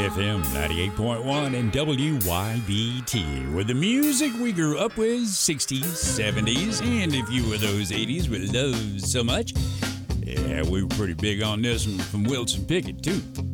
FM 98.1 and WYBT, where the music we grew up with, 60s, 70s, and a few of those 80s we love so much. Yeah, we were pretty big on this one from Wilson Pickett, too.